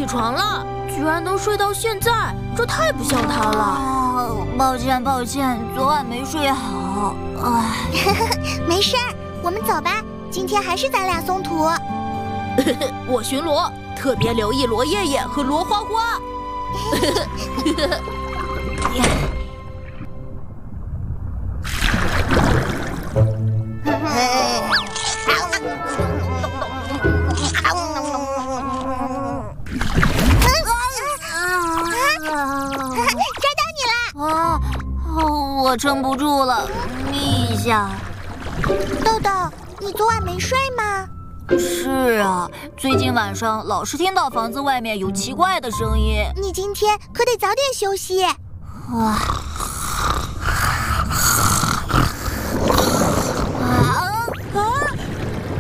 起床了，居然能睡到现在，这太不像他了。 抱歉，昨晚没睡好。 没事儿，我们走吧。今天还是咱俩松土。 我巡逻，特别留意罗爷爷和罗花花。 我撑不住了，眯一下。 豆豆，你昨晚没睡吗？ 是啊，最近晚上老是听到房子外面有奇怪的声音。 你今天可得早点休息。